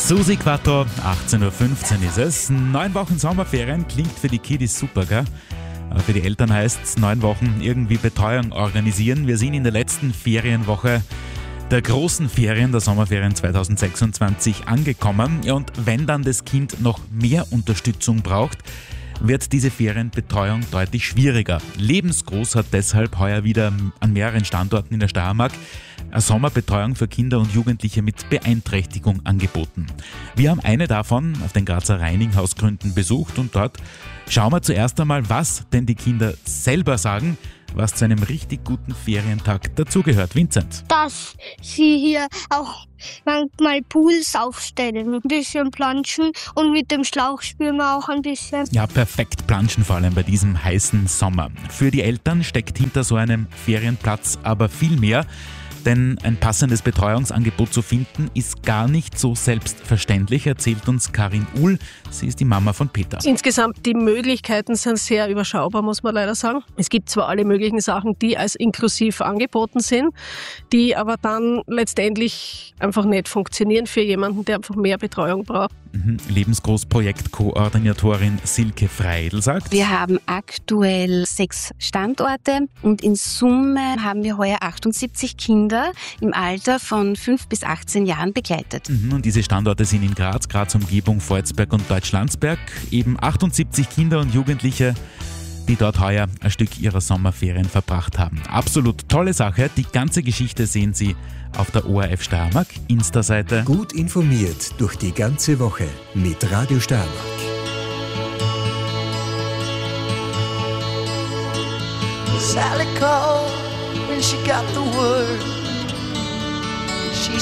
Susi Quattro, 18.15 Uhr ist es. 9 Wochen Sommerferien klingt für die Kiddies super, gell? Aber für die Eltern heißt es 9 Wochen irgendwie Betreuung organisieren. Wir sind in der letzten Ferienwoche der großen Ferien, der Sommerferien 2026 angekommen. Ja, und wenn dann das Kind noch mehr Unterstützung braucht, wird diese Ferienbetreuung deutlich schwieriger. Lebensgroß hat deshalb heuer wieder an mehreren Standorten in der Steiermark eine Sommerbetreuung für Kinder und Jugendliche mit Beeinträchtigung angeboten. Wir haben eine davon auf den Grazer Reininghausgründen besucht und dort schauen wir zuerst einmal, was denn die Kinder selber sagen, was zu einem richtig guten Ferientag dazugehört. Vincent. Dass sie hier auch manchmal Pools aufstellen, ein bisschen planschen und mit dem Schlauch spielen wir auch ein bisschen. Ja, perfekt planschen, vor allem bei diesem heißen Sommer. Für die Eltern steckt hinter so einem Ferienplatz aber viel mehr. Denn ein passendes Betreuungsangebot zu finden, ist gar nicht so selbstverständlich, erzählt uns Karin Uhl. Sie ist die Mama von Peter. Insgesamt die Möglichkeiten sind sehr überschaubar, muss man leider sagen. Es gibt zwar alle möglichen Sachen, die als inklusiv angeboten sind, die aber dann letztendlich einfach nicht funktionieren für jemanden, der einfach mehr Betreuung braucht. Lebensgroßprojektkoordinatorin Silke Freidl sagt: Wir haben aktuell 6 Standorte und in Summe haben wir heuer 78 Kinder im Alter von 5 bis 18 Jahren begleitet. Und diese Standorte sind in Graz, Umgebung, Volzberg und Deutschlandsberg. Eben 78 Kinder und Jugendliche, die dort heuer ein Stück ihrer Sommerferien verbracht haben. Absolut tolle Sache. Die ganze Geschichte sehen Sie auf der ORF Steiermark Insta-Seite. Gut informiert durch die ganze Woche mit Radio Steiermark. Sally called when she got the word. She